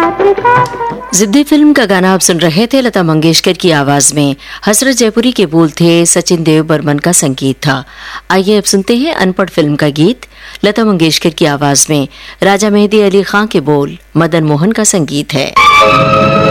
जिद्दी फिल्म का गाना आप सुन रहे थे लता मंगेशकर की आवाज में। हसरत जयपुरी के बोल थे, सचिन देव बर्मन का संगीत था। आइए अब सुनते हैं अनपढ़ फिल्म का गीत लता मंगेशकर की आवाज में। राजा मेहदी अली खां के बोल, मदन मोहन का संगीत है।